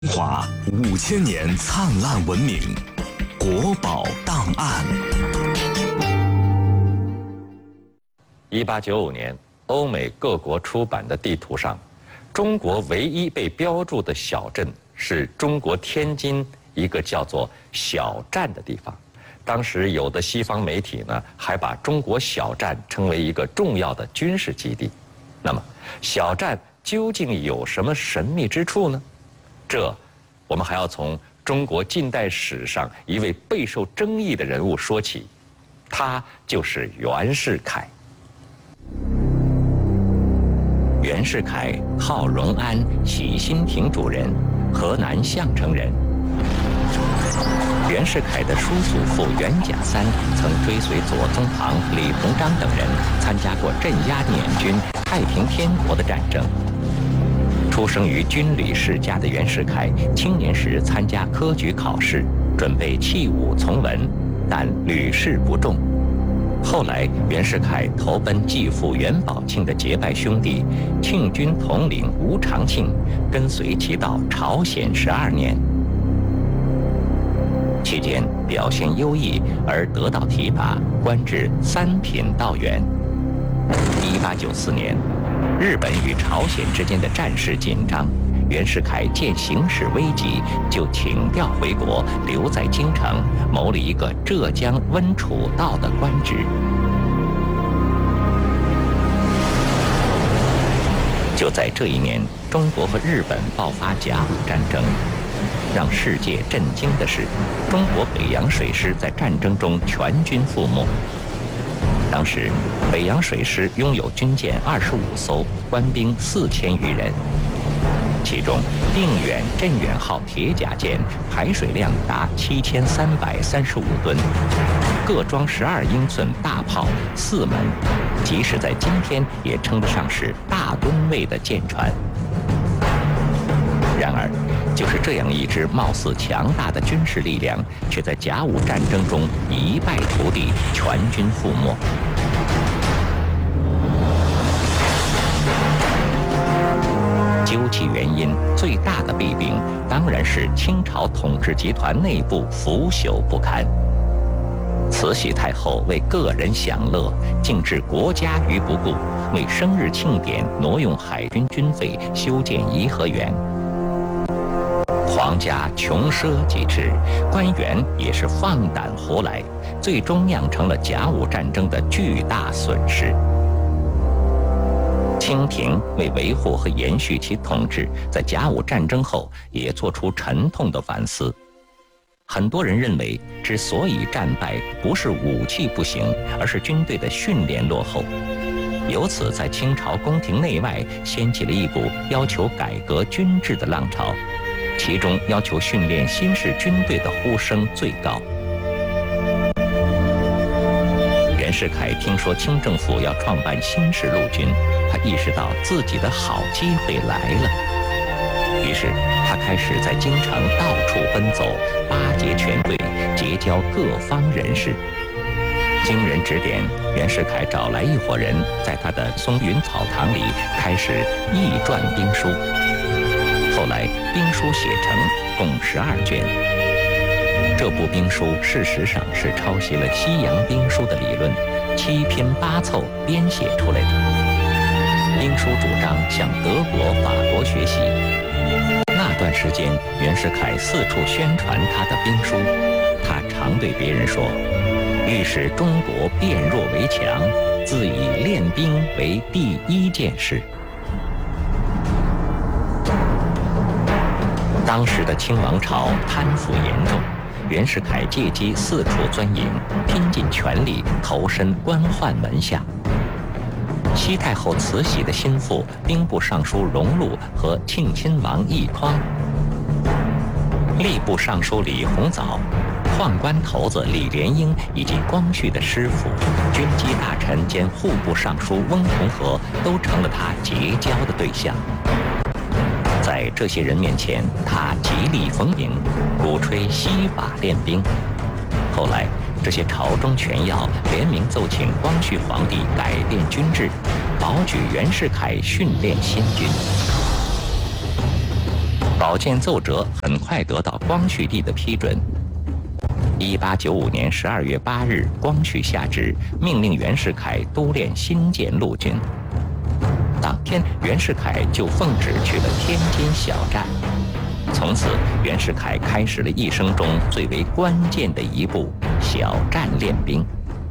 华5000年灿烂文明，国宝档案。 1895年，欧美各国出版的地图上，中国唯一被标注的小镇是中国天津一个叫做小站的地方。当时有的西方媒体呢，还把中国小站称为一个重要的军事基地。那么，小站究竟有什么神秘之处呢？这，我们还要从中国近代史上一位备受争议的人物说起，他就是袁世凯。袁世凯号荣安，喜心亭主人，河南项城人。袁世凯的叔祖父袁甲三曾追随左宗棠、李鸿章等人参加过镇压捻军、太平天国的战争。出生于军旅世家的袁世凯，青年时参加科举考试，准备弃武从文，但屡试不中。后来，袁世凯投奔继父袁宝庆的结拜兄弟庆军统领吴长庆，跟随其到朝鲜12年。期间表现优异而得到提拔，官至3品道员。1894年，日本与朝鲜之间的战事紧张，袁世凯见形势危急，就请调回国，留在京城，谋了一个浙江温楚道的官职。就在这一年，中国和日本爆发甲午战争。让世界震惊的是，中国北洋水师在战争中全军覆没。当时，北洋水师拥有军舰25艘，官兵4000余人，其中定远、镇远号铁甲舰排水量达7335吨，各装12英寸大炮4门，即使在今天也称得上是大吨位的舰船。然而，就是这样一支貌似强大的军事力量，却在甲午战争中一败涂地，全军覆没。究其原因，最大的弊病当然是清朝统治集团内部腐朽不堪。慈禧太后为个人享乐，竟置国家于不顾，为生日庆典挪用海军军费修建颐和园。皇家穷奢极侈，官员也是放胆胡来，最终酿成了甲午战争的巨大损失。清廷为维护和延续其统治，在甲午战争后也做出沉痛的反思。很多人认为，之所以战败，不是武器不行，而是军队的训练落后。由此，在清朝宫廷内外掀起了一股要求改革军制的浪潮。其中要求训练新式军队的呼声最高。袁世凯听说清政府要创办新式陆军，他意识到自己的好机会来了。于是他开始在京城到处奔走，巴结权贵，结交各方人士。经人指点，袁世凯找来一伙人，在他的松云草堂里开始译撰兵书。后来，兵书写成，共12卷。这部兵书事实上是抄袭了西洋兵书的理论，7拼8凑编写出来的。兵书主张向德国、法国学习。那段时间，袁世凯四处宣传他的兵书。他常对别人说：“欲使中国变弱为强，自以练兵为第一件事。”当时的清王朝贪腐严重，袁世凯借机四处钻营，拼尽全力投身官宦门下。西太后慈禧的心腹兵部尚书荣禄和庆亲王奕匡，吏部尚书李鸿藻，宦官头子李莲英以及光绪的师傅，军机大臣兼户部尚书翁同龢都成了他结交的对象。在这些人面前，他极力逢迎，鼓吹西法练兵。后来，这些朝中权要联名奏请光绪皇帝改变军制，保举袁世凯训练新军。 保荐奏折很快得到光绪帝的批准。1895年12月8日，光绪下旨，命令袁世凯督练新建陆军。当天，袁世凯就奉旨去了天津小站。从此，袁世凯开始了一生中最为关键的一步——小站练兵。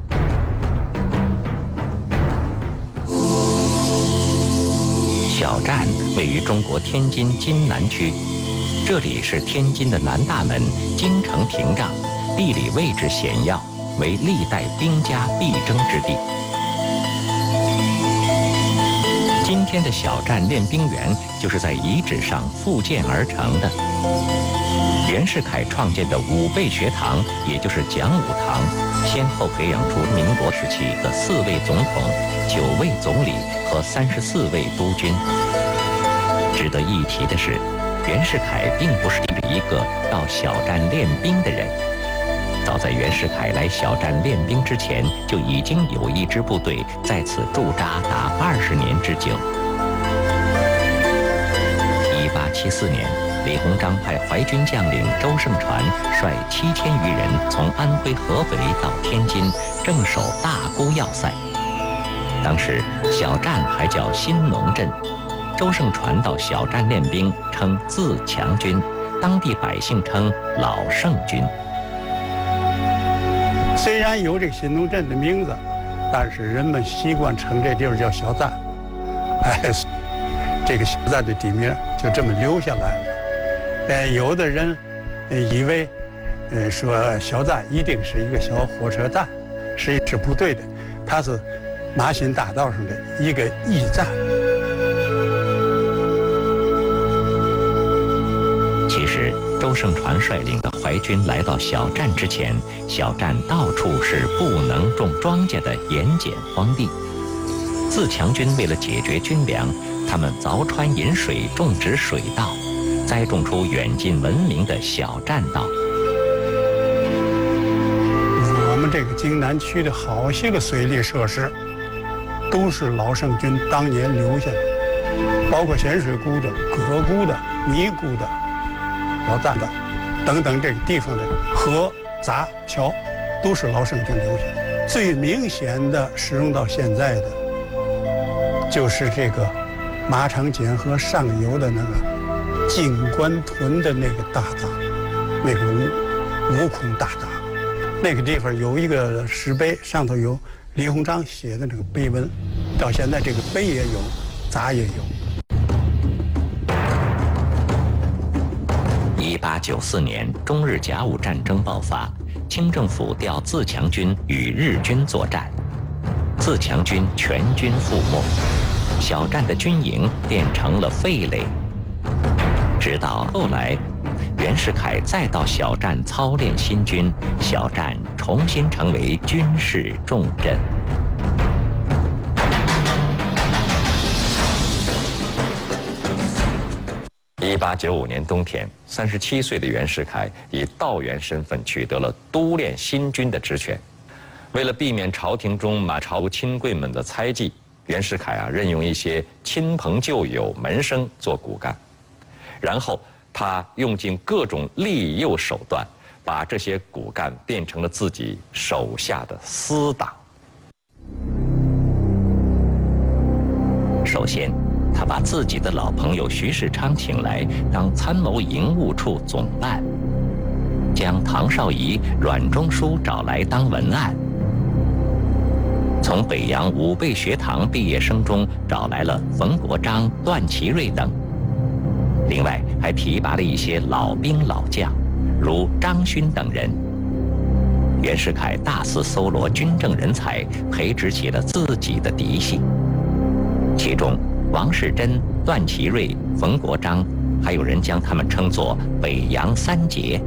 小站位于中国天津津南区，这里是天津的南大门，京城屏障，地理位置险要，为历代兵家必争之地。今天的小站练兵园就是在遗址上复建而成的。袁世凯创建的武备学堂，也就是讲武堂，先后培养出民国时期的4位总统、9位总理和34位督军。值得一提的是，袁世凯并不是一个到小站练兵的人。早在袁世凯来小站练兵之前，就已经有一支部队在此驻扎达20年之久。1874年，李鸿章派淮军将领周盛传率7000余人从安徽合肥到天津，镇守大沽要塞。当时小站还叫新农镇，周盛传到小站练兵，称自强军，当地百姓称老盛军。 虽然有这个新农镇的名字，但是人们习惯称这地方叫小站。这个小站的地名就这么留下来了。有的人以为说小站一定是一个小火车站，实际是不对的，它是马新大道上的一个驿站。 其实周盛传率领的淮军来到小站之前，小站到处是不能种庄稼的盐碱荒地。自强军为了解决军粮，他们凿穿引水，种植水稻，栽种出远近闻名的小栈道。 我们这个京南区的好些个水利设施，都是老盛军当年留下的，包括咸水沽的、葛沽的、尼沽的、老站的等等这个地方的河、闸、桥，都是老盛军留下的。最明显的使用到现在的，就是这个马场涧河上游的那个金官屯的那个大闸，那个五孔大闸，那个地方有一个石碑，上头有李鸿章写的那个碑文，到现在这个碑也有，闸也有。 1894年，中日甲午战争爆发，清政府调自强军与日军作战，自强军全军覆没，小站的军营变成了废垒。直到后来，袁世凯再到小站操练新军，小站重新成为军事重镇。1895年冬天，37岁的袁世凯以道员身份取得了督练新军的职权。为了避免朝廷中满朝亲贵们的猜忌，袁世凯任用一些亲朋旧友、门生做骨干，然后他用尽各种利诱手段，把这些骨干变成了自己手下的私党。首先，他把自己的老朋友徐世昌请来当参谋营务处总办，将唐绍仪、阮中书找来当文案。从北洋武备学堂毕业生中找来了冯国璋、段祺瑞等，另外还提拔了一些老兵老将，如张勋等人。袁世凯大肆搜罗军政人才，培植起了自己的嫡系，其中王士祯、段祺瑞、冯国璋，还有人将他们称作北洋三杰。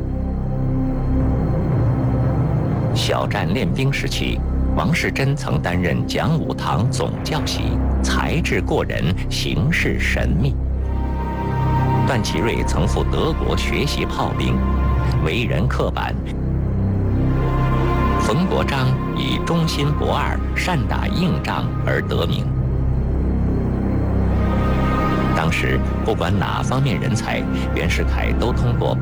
小站练兵时期，王士祯曾担任讲武堂总教习，才智过人，行事神秘。段祺瑞曾赴德国学习炮兵，为人刻板。冯国璋以忠心不二、善打硬仗而得名。当时不管哪方面人才，袁世凯都通过